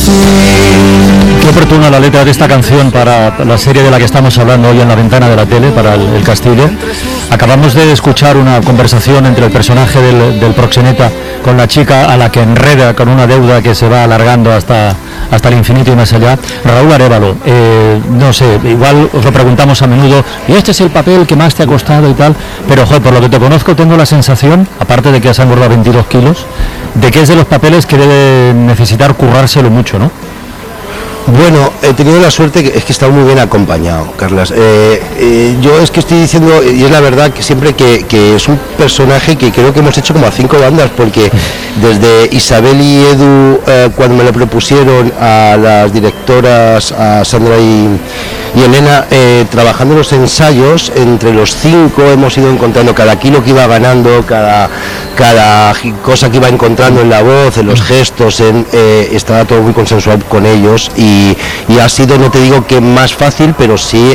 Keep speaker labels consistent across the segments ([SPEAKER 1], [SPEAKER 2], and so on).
[SPEAKER 1] Qué oportuna la letra de esta canción para la serie de la que estamos hablando hoy en La Ventana de la Tele, para el Castillo. Acabamos de escuchar una conversación entre el personaje del proxeneta con la chica a la que enreda con una deuda que se va alargando hasta el infinito y más allá. Raúl Arévalo, no sé, igual os lo preguntamos a menudo, y este es el papel que más te ha costado y tal, pero joder, por lo que te conozco tengo la sensación, aparte de que has engordado 22 kilos, de que es de los papeles que debe necesitar currárselo mucho, ¿no?
[SPEAKER 2] Bueno, he tenido la suerte que es que he estado muy bien acompañado, Carlas. Yo es que estoy diciendo, y es la verdad, que siempre que es un personaje que creo que hemos hecho como a 5 bandas, porque desde Isabel y Edu, cuando me lo propusieron, a las directoras, a Sandra y Elena, trabajando en los ensayos, entre los 5 hemos ido encontrando cada kilo que iba ganando, cada cosa que iba encontrando en la voz, en los gestos, estaba todo muy consensuado con ellos, y ha sido, no te digo que más fácil, pero sí,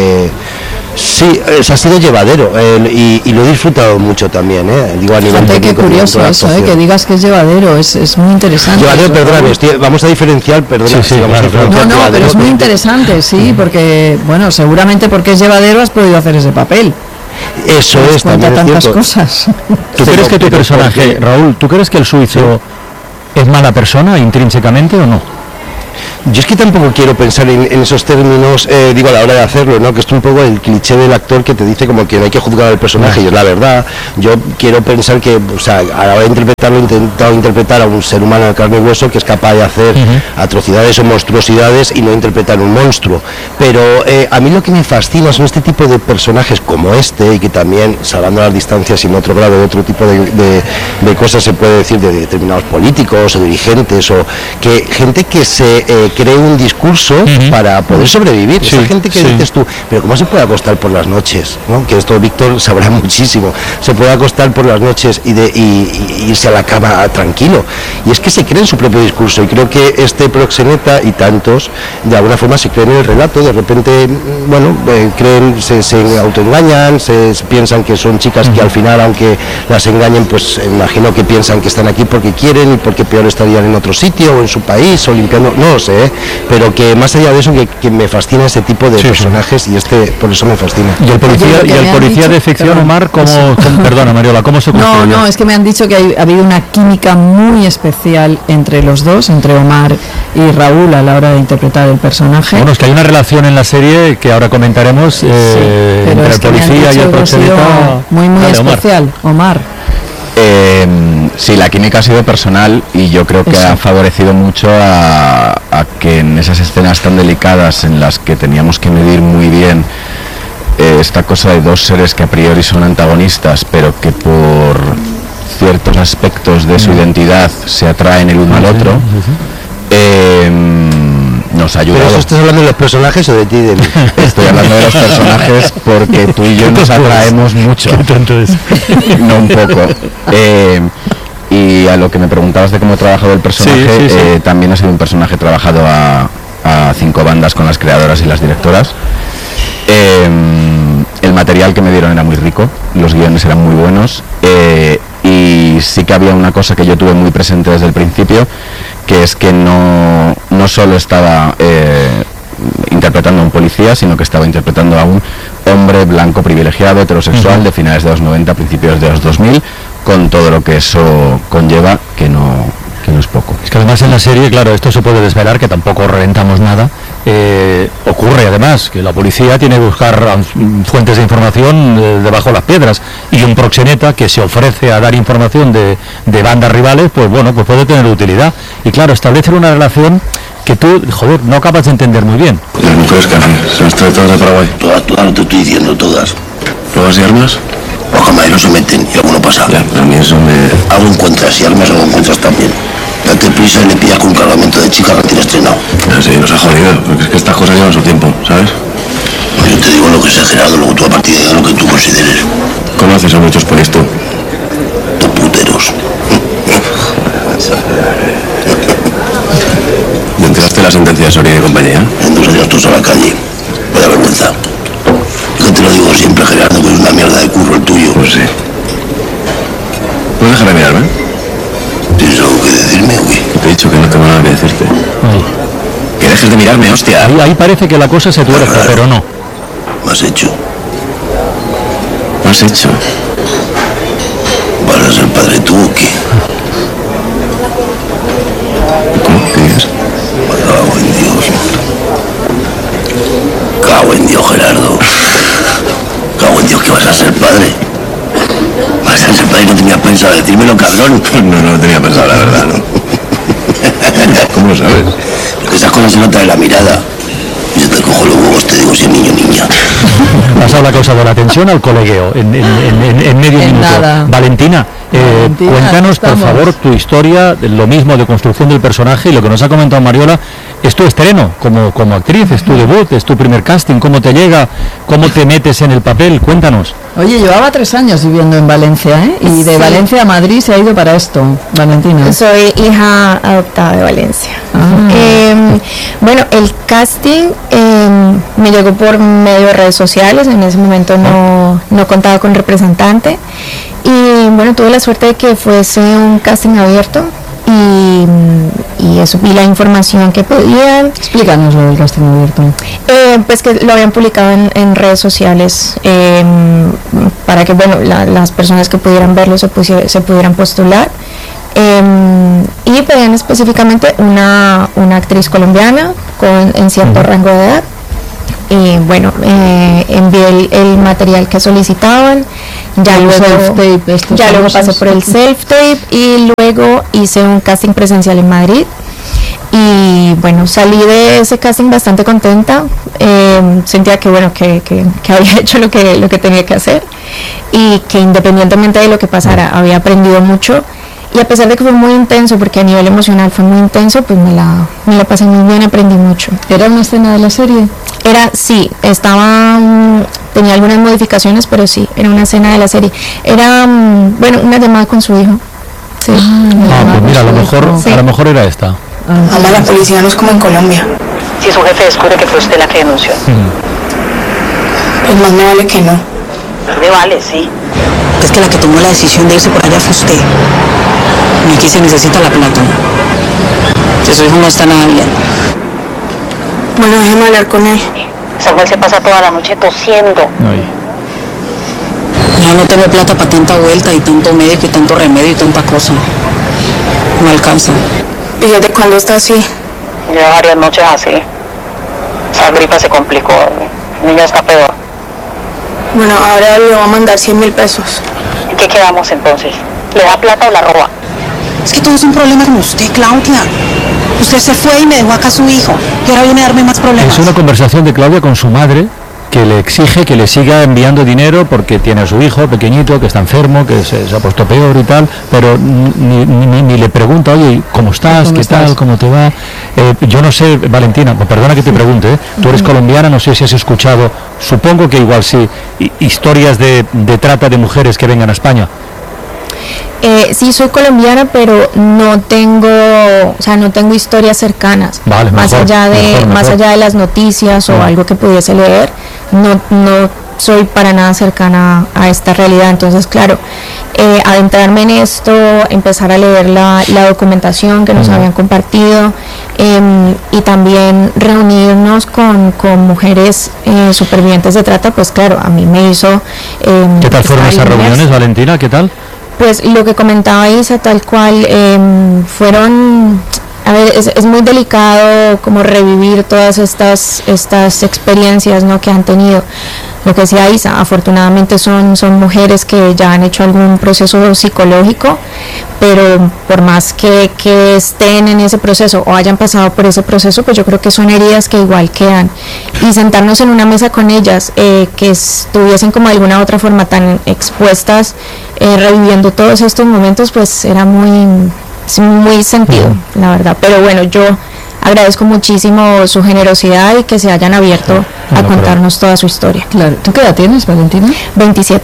[SPEAKER 2] ha sido llevadero, y lo he disfrutado mucho también, digo, a nivel
[SPEAKER 3] técnico. Qué curioso eso, que digas que es llevadero, es muy interesante.
[SPEAKER 2] Llevadero, perdóname, vamos a diferenciar, perdona.
[SPEAKER 1] Sí,
[SPEAKER 2] vamos a diferenciar.
[SPEAKER 3] No, pero es muy interesante, sí, porque, bueno, seguramente porque es llevadero has podido hacer ese papel.
[SPEAKER 2] Eso es, también
[SPEAKER 3] tantas
[SPEAKER 2] cierto.
[SPEAKER 3] cosas.
[SPEAKER 1] ¿Tú crees que tu personaje, Raúl, tú crees que el suizo es mala persona intrínsecamente o no?
[SPEAKER 2] Yo es que tampoco quiero pensar en esos términos, digo, a la hora de hacerlo, ¿no? Que es un poco el cliché del actor que te dice como que no hay que juzgar al personaje, y es la verdad. Yo quiero pensar que, o sea, a la hora de interpretarlo, he intentado interpretar a un ser humano de carne y hueso que es capaz de hacer atrocidades o monstruosidades y no interpretar un monstruo. Pero a mí lo que me fascina son este tipo de personajes como este, y que también, salvando las distancias y en otro grado de otro tipo de cosas se puede decir de determinados políticos o dirigentes, o que gente que se cree un discurso para poder sobrevivir. Esa gente que dices tú, pero ¿cómo se puede acostar por las noches? ¿No? Que esto Víctor sabrá muchísimo. Se puede acostar por las noches y irse a la cama tranquilo. Y es que se cree en su propio discurso, y creo que este proxeneta y tantos, de alguna forma se creen en el relato. De repente, bueno, creen, se autoengañan, se piensan que son chicas que al final, aunque las engañen, pues imagino que piensan que están aquí porque quieren y porque peor estarían en otro sitio o en su país o limpiando, no lo sé, pero que más allá de eso, que me fascina ese tipo de personajes, y por eso me fascina.
[SPEAKER 1] Y el policía de ficción, Omar, perdona, Mariola, ¿cómo se construyó?
[SPEAKER 3] No, es que me han dicho que ha habido una química muy especial entre los dos, entre Omar y Raúl, a la hora de interpretar el personaje.
[SPEAKER 1] Bueno, es que hay una relación en la serie que ahora comentaremos, entre el policía y el proxeneta.
[SPEAKER 3] Muy especial, Omar.
[SPEAKER 4] Sí, la química ha sido personal, y yo creo que ha favorecido mucho a que en esas escenas tan delicadas en las que teníamos que medir muy bien esta cosa de dos seres que a priori son antagonistas, pero que por ciertos aspectos de su identidad se atraen el uno al otro, nos ha ayudado.
[SPEAKER 2] ¿Pero eso estás hablando de los personajes o de ti?
[SPEAKER 4] Estoy hablando de los personajes porque tú y yo nos atraemos mucho. No, un poco. Y a lo que me preguntabas de cómo he trabajado el personaje, también ha sido un personaje trabajado a 5 bandas con las creadoras y las directoras. El material que me dieron era muy rico, los guiones eran muy buenos, y sí que había una cosa que yo tuve muy presente desde el principio, que es que no solo estaba interpretando a un policía, sino que estaba interpretando a un hombre blanco privilegiado, heterosexual, de finales de los 90, principios de los 2000, con todo lo que eso conlleva, que no es poco.
[SPEAKER 1] Es que además en la serie, claro, esto se puede desvelar, que tampoco reventamos nada. Ocurre además que la policía tiene que buscar fuentes de información debajo de las piedras, y un proxeneta que se ofrece a dar información de bandas rivales, pues bueno, pues puede tener utilidad. Y claro, establecer una relación que tú, joder, no acabas de entender muy bien.
[SPEAKER 5] Las mujeres que hacen, se las trae todas de Paraguay.
[SPEAKER 6] Todas, no te estoy diciendo todas.
[SPEAKER 5] ¿Pruebas y armas?
[SPEAKER 6] Los camareros se meten y alguno pasa.
[SPEAKER 5] Ya, a mí eso me...
[SPEAKER 6] Algo encuentras, y armas algo encuentras también. Date prisa y le pillas con un cargamento de chicas recién estrenado.
[SPEAKER 5] Sí, nos ha jodido, porque es que estas cosas llevan su tiempo, ¿sabes?
[SPEAKER 6] Yo te digo lo que sea, Gerardo, luego tú a partir de ahí lo que tú consideres.
[SPEAKER 5] ¿Conoces a muchos por esto?
[SPEAKER 6] Dos puteros.
[SPEAKER 5] ¿Te enteraste de la sentencia de Soria y compañía?
[SPEAKER 6] En 2 años todos a la calle. Vaya vergüenza. Yo te lo digo siempre, Gerardo, que es una mierda de curro el tuyo.
[SPEAKER 5] Pues sí. ¿Puedes dejar de mirarme?
[SPEAKER 6] ¿Tienes algo que decirme o qué?
[SPEAKER 5] Te he dicho que no tengo nada que decirte. dejes de mirarme, hostia.
[SPEAKER 1] Ahí parece que la cosa se tuerce, pero no.
[SPEAKER 6] ¿Me has hecho?
[SPEAKER 5] ¿Lo has hecho?
[SPEAKER 6] ¿Vas a ser padre tú o qué?
[SPEAKER 5] ¿Cómo? ¿Qué dices?
[SPEAKER 6] Cago en Dios. Cago en Dios, Gerardo. Cago en Dios que vas a ser padre. Vas a ser padre, no tenías pensado decírmelo, cabrón.
[SPEAKER 5] No lo tenía pensado, la verdad, ¿no? ¿Cómo lo sabes?
[SPEAKER 6] Porque esas cosas se notan en la mirada. Y yo te cojo los huevos, te digo si es niño o niña.
[SPEAKER 1] Pasado la cosa de la tensión al colegueo en medio
[SPEAKER 3] En
[SPEAKER 1] minuto.
[SPEAKER 3] nada.
[SPEAKER 1] Valentina, cuéntanos por
[SPEAKER 3] estamos.
[SPEAKER 1] favor tu historia, lo mismo de construcción del personaje y lo que nos ha comentado Mariola. Es tu estreno como actriz, es tu debut, es tu primer casting. ¿Cómo te llega? ¿Cómo te metes en el papel? Cuéntanos.
[SPEAKER 3] Oye, llevaba 3 años viviendo en Valencia, ¿eh? Y de
[SPEAKER 7] Sí.
[SPEAKER 3] Valencia a Madrid se ha ido para esto, Valentina.
[SPEAKER 7] Soy hija adoptada de Valencia. Bueno, el casting me llegó por medio de redes sociales. En ese momento no contaba con representante. Y bueno, tuve la suerte de que fuese un casting abierto. Y eso, vi la información que podía.
[SPEAKER 3] Explícanos lo del casting abierto.
[SPEAKER 7] Pues que lo habían publicado en redes sociales para que bueno las personas que pudieran verlo se pudieran postular. Y pedían específicamente una actriz colombiana en cierto rango de edad. Y bueno, envié el material que solicitaban, ya
[SPEAKER 3] El
[SPEAKER 7] luego
[SPEAKER 3] self-tape, estos
[SPEAKER 7] pasé
[SPEAKER 3] famosos.
[SPEAKER 7] por el self-tape y luego hice un casting presencial en Madrid. Y bueno, salí de ese casting bastante contenta. Sentía que bueno que había hecho lo que tenía que hacer y que independientemente de lo que pasara había aprendido mucho. Y a pesar de que fue muy intenso, porque a nivel emocional fue muy intenso, pues me la pasé muy bien, aprendí mucho.
[SPEAKER 3] ¿Era una escena de la serie?
[SPEAKER 7] Tenía algunas modificaciones, pero sí, era una escena de la serie. Era, bueno, una llamada con su hijo. Sí.
[SPEAKER 1] Pues mira,
[SPEAKER 7] Sí.
[SPEAKER 1] a lo mejor era esta.
[SPEAKER 8] Mamá, la policía no es como en Colombia.
[SPEAKER 9] Si su jefe descubre que fue usted la que denunció.
[SPEAKER 8] Pues más me vale que no.
[SPEAKER 9] Me vale, sí.
[SPEAKER 8] Es que la que tomó la decisión de irse por allá fue usted. Y aquí se necesita la plata. Que su hijo no está nada bien. Bueno, déjeme hablar con él.
[SPEAKER 9] Samuel se pasa toda la noche tosiendo.
[SPEAKER 8] Ya no tengo plata para tanta vuelta y tanto médico y tanto remedio y tanta cosa. No alcanza. ¿Y desde cuándo está así?
[SPEAKER 9] Lleva varias noches así. Esa gripa se complicó. El niño está peor.
[SPEAKER 8] Bueno, ahora le va a mandar 100.000 pesos.
[SPEAKER 9] ¿En qué quedamos entonces? ¿Le da plata o la roba?
[SPEAKER 8] Es que todo es un problema con usted, Claudia. Usted se fue y me dejó acá a su hijo. Y ahora viene a darme más problemas.
[SPEAKER 1] Es una conversación de Claudia con su madre que le exige que le siga enviando dinero porque tiene a su hijo pequeñito que está enfermo, que se ha puesto peor y tal, pero ni le pregunta, oye, ¿cómo estás? ¿Qué tal? ¿Cómo te va? Yo no sé, Valentina, perdona que te pregunte, tú eres colombiana, no sé si has escuchado, supongo que igual sí, historias de trata de mujeres que vengan a España.
[SPEAKER 7] Sí, soy colombiana, pero no tengo historias cercanas.
[SPEAKER 1] Vale,
[SPEAKER 7] más
[SPEAKER 1] mejor,
[SPEAKER 7] allá de las noticias o algo que pudiese leer, no soy para nada cercana a esta realidad. Entonces, claro, adentrarme en esto, empezar a leer la documentación que nos habían compartido y también reunirnos con mujeres supervivientes de trata, pues claro, a mí me hizo...
[SPEAKER 1] ¿Qué tal fueron esas reuniones, Valentina? ¿Qué tal?
[SPEAKER 7] Pues lo que comentaba Isa, tal cual, fueron, a ver, es muy delicado como revivir todas estas experiencias, ¿no?, que han tenido. Lo que decía Isa, afortunadamente son mujeres que ya han hecho algún proceso psicológico, pero por más que estén en ese proceso o hayan pasado por ese proceso, pues yo creo que son heridas que igual quedan. Y sentarnos en una mesa con ellas, que estuviesen como de alguna otra forma tan expuestas, reviviendo todos estos momentos, pues era muy sentido, la verdad. Pero bueno, yo agradezco muchísimo su generosidad y que se hayan abierto a contarnos toda su historia.
[SPEAKER 3] Claro. ¿Tú qué edad tienes, Valentina?
[SPEAKER 7] 27.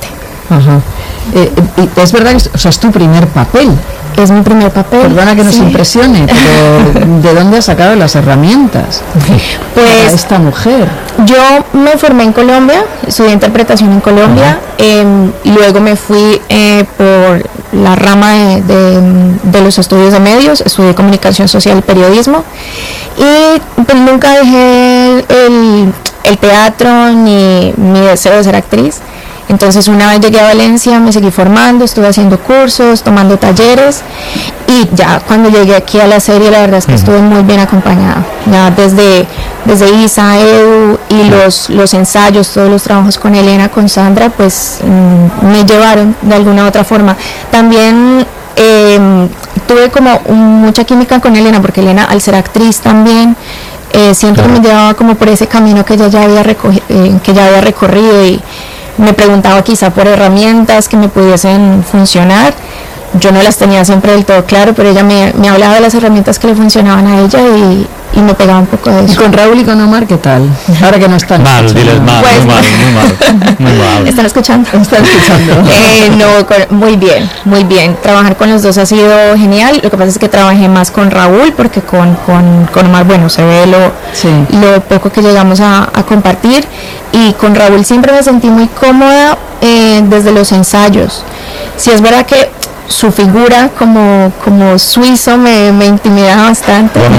[SPEAKER 3] Ajá. Y es verdad que es tu primer papel.
[SPEAKER 7] Es mi primer papel.
[SPEAKER 3] Perdona que nos impresione, pero ¿de dónde has sacado las herramientas para esta mujer?
[SPEAKER 7] Yo me formé en Colombia, estudié interpretación en Colombia, luego me fui por la rama de los estudios de medios, estudié comunicación social y periodismo, y pues nunca dejé el teatro ni mi deseo de ser actriz. Entonces una vez llegué a Valencia me seguí formando, estuve haciendo cursos, tomando talleres, y ya cuando llegué aquí a la serie la verdad es que estuve muy bien acompañada. Ya desde Isa, Edu y los ensayos, todos los trabajos con Elena, con Sandra, pues me llevaron de alguna u otra forma. También tuve como mucha química con Elena, porque Elena, al ser actriz también, siempre me llevaba como por ese camino que ella ya había recorrido, y me preguntaba quizá por herramientas que me pudiesen funcionar. Yo no las tenía siempre del todo claro, pero ella me hablaba de las herramientas que le funcionaban a ella, y me pegaba un poco de eso.
[SPEAKER 3] ¿Y con Raúl y con Omar qué tal? Ahora que no están
[SPEAKER 1] mal, diles mal, pues, muy mal.
[SPEAKER 7] ¿Están escuchando?
[SPEAKER 3] Están escuchando.
[SPEAKER 7] Muy bien. Trabajar con los dos ha sido genial. Lo que pasa es que trabajé más con Raúl, porque con Omar, bueno, se ve lo poco que llegamos a compartir, y con Raúl siempre me sentí muy cómoda desde los ensayos. Sí, es verdad que su figura como suizo me intimidaba bastante.
[SPEAKER 1] Bueno,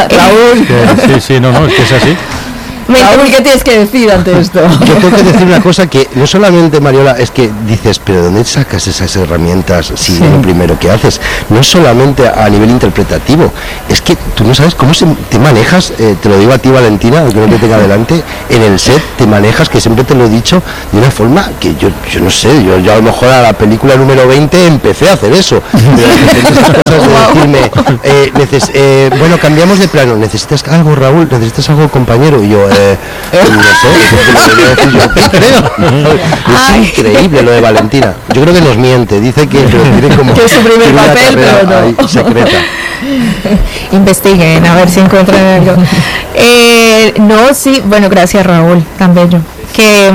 [SPEAKER 3] Raúl.
[SPEAKER 1] Sí, no, es que es así.
[SPEAKER 3] Raúl, ¿qué tienes que decir ante esto?
[SPEAKER 2] Yo tengo que decir una cosa, que no solamente, Mariola, es que dices, pero ¿dónde sacas esas herramientas si es lo primero que haces? No solamente a nivel interpretativo, es que tú no sabes cómo te manejas, te lo digo a ti, Valentina, aunque no te tenga delante, en el set te manejas, que siempre te lo he dicho, de una forma que yo no sé, yo a lo mejor a la película número 20 empecé a hacer eso. De decirme, bueno, cambiamos de plano, ¿necesitas algo, Raúl? ¿Necesitas algo, compañero? Y yo, no sé, es increíble lo de Valentina. Yo creo que nos miente, dice que tiene como
[SPEAKER 3] que es su primer papel, pero no.
[SPEAKER 2] Secreta.
[SPEAKER 7] Investiguen a ver si encuentran algo. No, sí, bueno, gracias, Raúl, tan bello. Que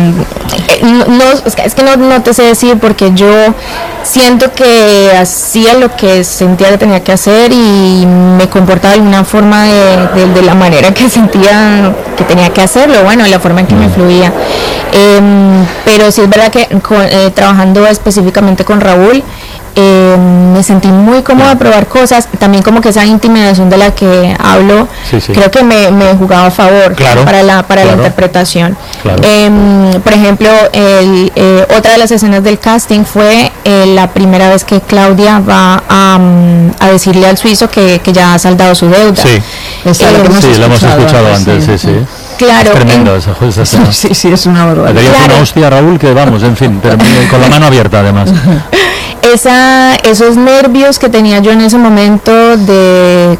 [SPEAKER 7] es que no te sé decir, porque yo siento que hacía lo que sentía que tenía que hacer, y me comportaba de alguna forma de la manera que sentía que tenía que hacerlo, bueno, la forma en que me fluía. Pero sí es verdad que trabajando específicamente con Raúl, me sentí muy cómoda a probar cosas, también como que esa intimidación de la que hablo, creo que me jugaba a favor, para la interpretación. Por ejemplo, otra de las escenas del casting fue la primera vez que Claudia va a decirle al suizo que ya ha saldado su deuda.
[SPEAKER 1] La hemos escuchado antes, sí.
[SPEAKER 7] Claro.
[SPEAKER 1] Es tremendo esa escena.
[SPEAKER 3] Sí, es una barbaridad.
[SPEAKER 1] Le dio una hostia a Raúl que vamos, en fin, pero con la mano abierta además.
[SPEAKER 7] Esos nervios que tenía yo en ese momento de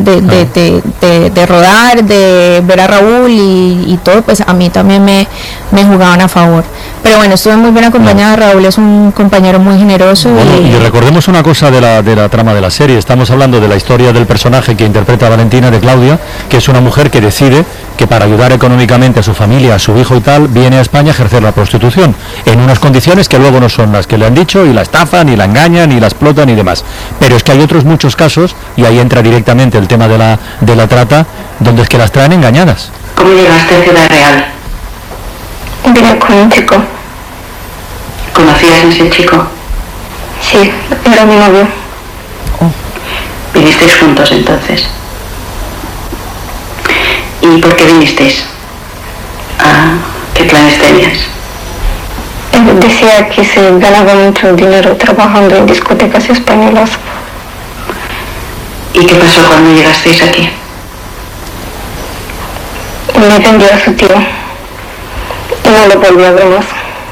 [SPEAKER 7] rodar, de ver a Raúl y todo, pues a mí también me jugaban a favor. Pero bueno, estuve muy bien acompañada. Raúl es un compañero muy generoso.
[SPEAKER 1] Bueno, y recordemos una cosa de la trama de la serie. Estamos hablando de la historia del personaje que interpreta a Valentina, de Claudia, que es una mujer que decide que para ayudar económicamente a su familia, a su hijo y tal, viene a España a ejercer la prostitución, en unas condiciones que luego no son las que le han dicho, y la estafan, y la engañan, y la explotan y demás. Pero es que hay otros muchos casos, y ahí entra directamente el tema de la trata, donde es que las traen engañadas.
[SPEAKER 10] ¿Cómo llegaste a Ciudad Real?
[SPEAKER 11] Vine con un chico.
[SPEAKER 10] ¿Conocías a ese chico?
[SPEAKER 11] Sí, era mi novio.
[SPEAKER 10] ¿Vinisteis juntos entonces? ¿Y por qué vinisteis? ¿Qué planes tenías?
[SPEAKER 11] Él decía que se ganaba mucho dinero trabajando en discotecas españolas.
[SPEAKER 10] ¿Y qué pasó cuando llegasteis aquí?
[SPEAKER 11] Me atendió a su tío y no lo volví a ver más.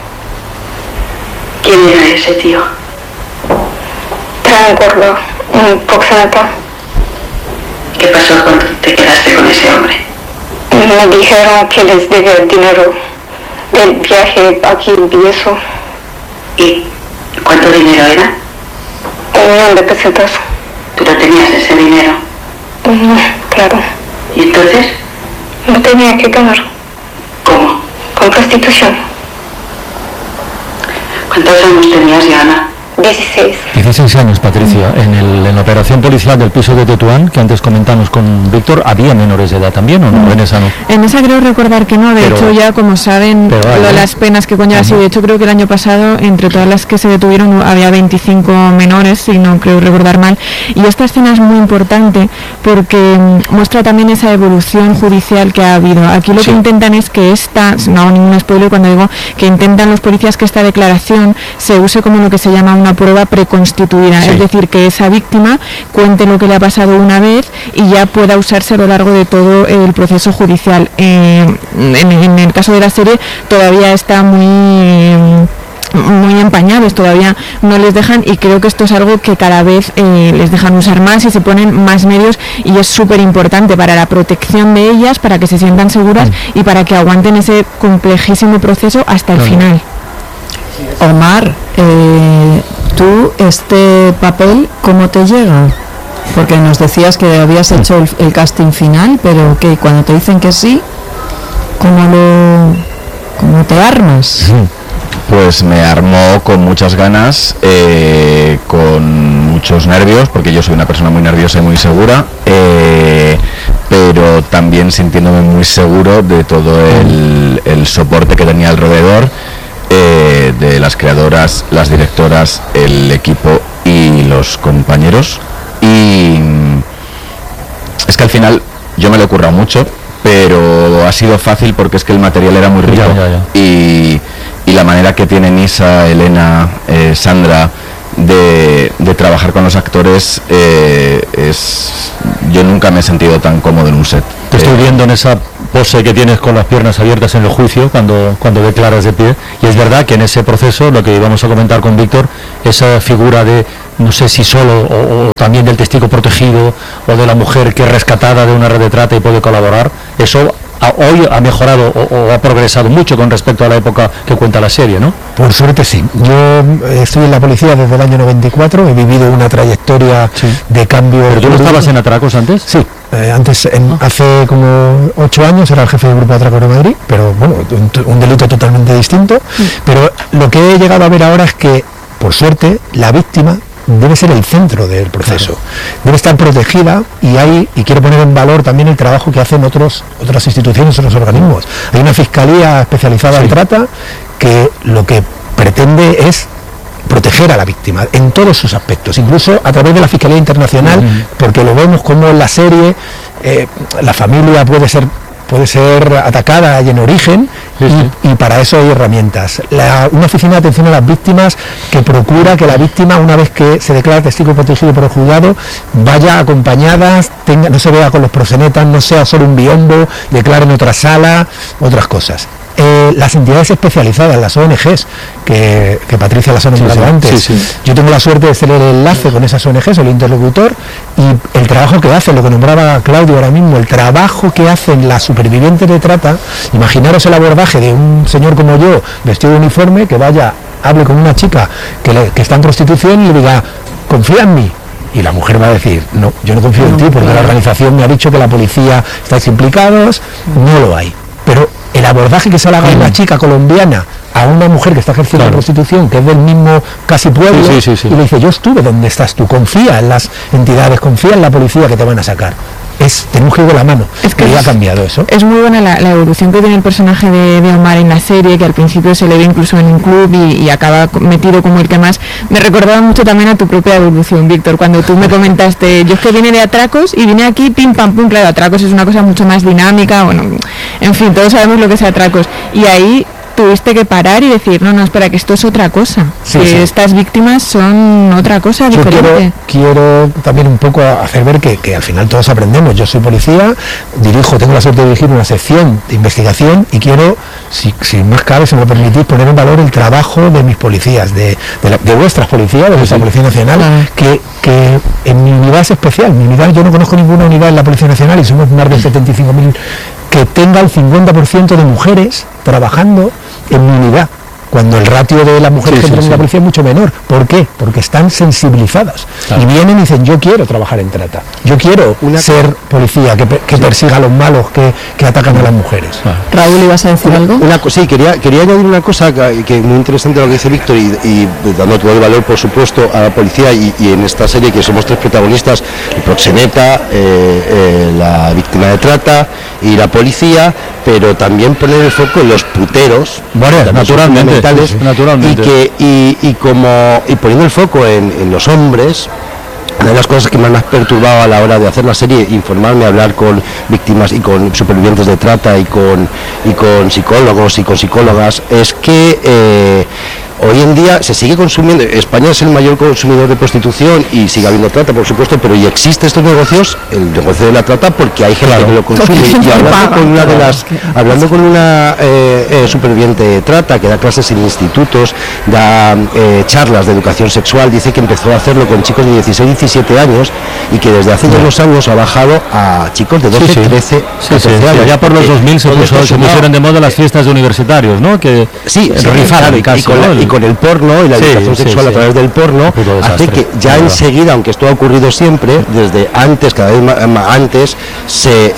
[SPEAKER 10] ¿Quién era ese tío?
[SPEAKER 11] Era un gordo, un proxeneta.
[SPEAKER 10] ¿Qué pasó cuando te quedaste con ese hombre?
[SPEAKER 11] Me dijeron que les debía dinero del viaje aquí y eso.
[SPEAKER 10] ¿Y cuánto dinero era?
[SPEAKER 11] 1 millón de pesetas.
[SPEAKER 10] ¿Tú no tenías ese dinero?
[SPEAKER 11] Claro.
[SPEAKER 10] ¿Y entonces?
[SPEAKER 11] No tenía que ganar.
[SPEAKER 10] ¿Cómo?
[SPEAKER 11] Con prostitución.
[SPEAKER 10] ¿Cuántos años tenías, Ana?
[SPEAKER 11] 16.
[SPEAKER 1] 16 años, Patricia. En la operación policial del piso de Tetuán, que antes comentamos con Víctor, ¿había menores de edad también o no? En esa no.
[SPEAKER 3] En esa creo recordar que no, de hecho ya como saben las penas que conlleva, sí, de hecho creo que el año pasado entre todas las que se detuvieron había 25 menores, si no creo recordar mal, y esta escena es muy importante porque muestra también esa evolución judicial que ha habido. Aquí lo que intentan es que no hago ningún spoiler cuando digo que intentan los policías que esta declaración se use como lo que se llama una prueba preconstituida, es decir, que esa víctima cuente lo que le ha pasado una vez y ya pueda usarse a lo largo de todo el proceso judicial. En el caso de la serie todavía está muy empañados, todavía no les dejan, y creo que esto es algo que cada vez les dejan usar más y se ponen más medios, y es súper importante para la protección de ellas, para que se sientan seguras y para que aguanten ese complejísimo proceso hasta el final. Omar, tú este papel, ¿cómo te llega? Porque nos decías que habías hecho el casting final, pero que cuando te dicen que sí, ¿cómo te armas?
[SPEAKER 4] Pues me armó con muchas ganas, con muchos nervios, porque yo soy una persona muy nerviosa y muy segura, pero también sintiéndome muy seguro de todo el soporte que tenía alrededor, de las creadoras, las directoras, el equipo y los compañeros. Y es que al final yo me lo he currado mucho, pero ha sido fácil porque es que el material era muy rico. Y la manera que tiene Nisa, Elena, Sandra de trabajar con los actores yo nunca me he sentido tan cómodo en un set.
[SPEAKER 1] Te estoy viendo en esa pose que tienes con las piernas abiertas en el juicio cuando declaras de pie, y es verdad que en ese proceso, lo que íbamos a comentar con Víctor, esa figura de, no sé si solo o también del testigo protegido o de la mujer que es rescatada de una red de trata y puede colaborar, eso hoy ha mejorado o ha progresado mucho con respecto a la época que cuenta la serie, ¿no?
[SPEAKER 12] Por suerte sí. Yo estoy en la policía desde el año 94, he vivido una trayectoria de cambio.
[SPEAKER 1] ¿Pero tú no estabas en atracos antes?
[SPEAKER 12] Sí, antes, hace como 8 años era el jefe del grupo de atracos de Madrid, pero bueno, un delito totalmente distinto. Pero lo que he llegado a ver ahora es que, por suerte, la víctima debe ser el centro del proceso, debe estar protegida, y quiero poner en valor también el trabajo que hacen otras instituciones, otros organismos. Hay una fiscalía especializada en trata que lo que pretende es proteger a la víctima en todos sus aspectos, incluso a través de la Fiscalía Internacional, porque lo vemos como en la serie la familia puede ser atacada y en origen, y para eso hay herramientas. Una oficina de atención a las víctimas que procura que la víctima, una vez que se declara testigo protegido por el juzgado, vaya acompañada, no se vea con los proxenetas, no sea solo un biombo, declare en otra sala, otras cosas. Las entidades especializadas, las ONGs, que Patricia las ha nombrado antes. Yo tengo la suerte de ser el enlace con esas ONGs, el interlocutor, y el trabajo que hacen, lo que nombraba Claudio ahora mismo, el trabajo que hacen las supervivientes de trata. Imaginaros el abordaje de un señor como yo, vestido de uniforme, que vaya, hable con una chica que está en prostitución y le diga, confía en mí. Y la mujer va a decir, no, yo no confío en ti porque la organización me ha dicho que la policía estáis implicados, no lo hay. Pero el abordaje que se le haga a una chica colombiana a una mujer que está ejerciendo la prostitución, que es del mismo casi pueblo, y le dice, yo estuve donde estás tú, confía en las entidades, confía en la policía que te van a sacar. Tenemos que ir de la mano. Es que ha cambiado eso.
[SPEAKER 3] Es muy buena la evolución que tiene el personaje de Omar en la serie, que al principio se le ve incluso en un club y acaba metido como el que más. Me recordaba mucho también a tu propia evolución, Víctor, cuando tú me comentaste, yo es que vine de atracos y vine aquí pim pam pum. Claro, atracos es una cosa mucho más dinámica, bueno, en fin, todos sabemos lo que es atracos, y ahí tuviste que parar y decir, no, espera, que esto es otra cosa, estas víctimas son otra cosa diferente.
[SPEAKER 12] Quiero también un poco hacer ver que al final todos aprendemos. Yo soy policía, tengo la suerte de dirigir una sección de investigación, y quiero, si más cabe, si me permitís, poner en valor el trabajo de mis policías, de vuestras policías, de vuestra Policía Nacional, que en mi unidad es especial. Mi unidad, yo no conozco ninguna unidad en la Policía Nacional, y somos más de 75.000, que tenga el 50% de mujeres trabajando en mi unidad. cuando el ratio de las mujeres que entran en la policía es mucho menor. ¿Por qué? Porque están sensibilizadas y vienen y dicen, yo quiero trabajar en trata, yo quiero ser policía que persiga a los malos que atacan a las mujeres.
[SPEAKER 3] Raúl, ¿ibas a decir algo?
[SPEAKER 2] Sí, quería añadir una cosa que es muy interesante lo que dice Víctor y dando todo el valor, por supuesto, a la policía y en esta serie que somos 3 protagonistas, el proxeneta, la víctima de trata y la policía, pero también poner el foco en los puteros, naturalmente, y poniendo el foco en los hombres. Una de las cosas que me han perturbado a la hora de hacer la serie, informarme, hablar con víctimas y con supervivientes de trata y con psicólogos y con psicólogas, es que hoy en día se sigue consumiendo. España es el mayor consumidor de prostitución y sigue habiendo trata, por supuesto, pero y existe estos negocios, el negocio de la trata, porque hay gente que lo consume. Y hablando con una superviviente de trata que da clases en institutos, da charlas de educación sexual, dice que empezó a hacerlo con chicos de 16, 17 años y que desde hace unos años ha bajado a chicos de 12, 13, 14 años.
[SPEAKER 1] Ya por los 2000 se pusieron de moda las fiestas de universitarios, ¿no? Que rifaban casi,
[SPEAKER 2] y con el porno y la educación sexual a través del porno hace que ya enseguida, aunque esto ha ocurrido siempre, desde antes, cada vez más antes, se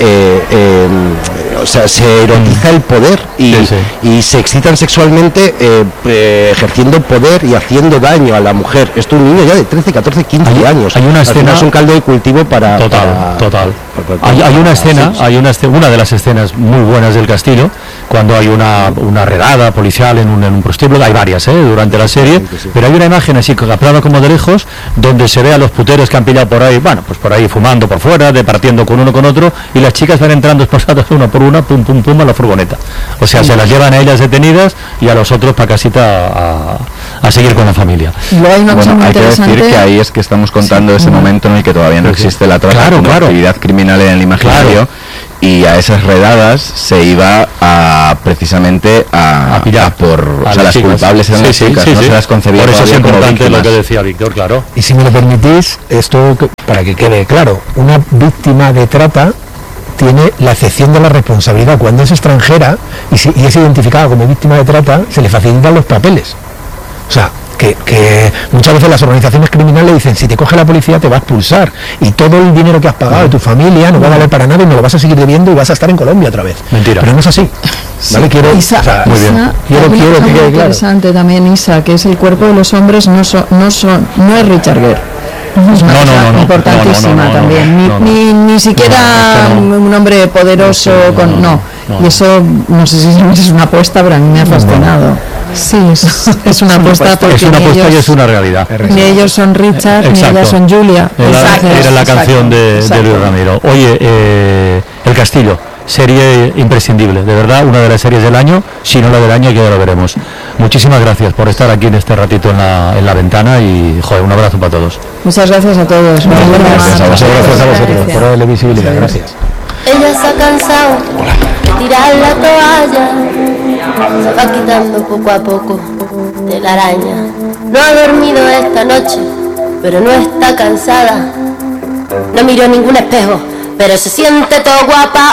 [SPEAKER 2] erotiza el poder y se excitan sexualmente ejerciendo poder y haciendo daño a la mujer. Esto es un niño ya de 13, 14, 15 años.
[SPEAKER 1] Hay una escena,
[SPEAKER 2] es un caldo de cultivo para...
[SPEAKER 1] Total. Hay una escena, una de las escenas muy buenas del Castillo, cuando hay una redada policial en un prostíbulo. Hay varias durante la serie, pero hay una imagen así captada como de lejos, donde se ve a los puteros que han pillado por ahí, pues por ahí fumando por fuera, departiendo con uno con otro, y las chicas van entrando esposadas una por una, pum pum pum, a la furgoneta. O sea, se las llevan a ellas detenidas y a los otros para casita a seguir con la familia.
[SPEAKER 4] Hay que decir que ahí es que estamos contando ese momento en el que todavía no existe la trata como actividad criminal en el imaginario. Y a esas redadas se iba precisamente a pillar las culpables eran las chicas, no se las concebía.
[SPEAKER 1] Por eso es importante lo que decía Víctor, claro.
[SPEAKER 12] Y si me lo permitís, esto para que quede claro, una víctima de trata tiene la excepción de la responsabilidad. Cuando es extranjera y es identificada como víctima de trata, se le facilitan los papeles. O sea, que muchas veces las organizaciones criminales dicen, si te coge la policía te va a expulsar y todo el dinero que has pagado de tu familia no va a valer para nada y me lo vas a seguir debiendo y vas a estar en Colombia otra vez.
[SPEAKER 1] Mentira.
[SPEAKER 12] Pero no es así. ¿Vale? Muy bien. Quiero que quede
[SPEAKER 3] interesante también, Isa, que es el cuerpo de los hombres no es Richard Gere. Es una cosa importantísima también. Ni siquiera un hombre poderoso y eso no sé si es una apuesta, pero a mí me ha fascinado. Sí, es una apuesta porque
[SPEAKER 1] es una apuesta y es una realidad.
[SPEAKER 3] Ni ellos son Richard, ni ellas son Julia.
[SPEAKER 1] Era la canción de Luis Ramiro. Oye, El Castillo, serie imprescindible, de verdad, una de las series del año, si no la del año, que ya lo veremos. Muchísimas gracias por estar aquí en este ratito en la ventana y, joder, un abrazo para todos.
[SPEAKER 3] Muchas gracias a todos.
[SPEAKER 12] Gracias a vosotros por darle visibilidad. Gracias.
[SPEAKER 13] Ella se ha cansado de tirar la toalla, se va quitando poco a poco de la araña. No ha dormido esta noche, pero no está cansada. No miró ningún espejo, pero se siente todo guapa.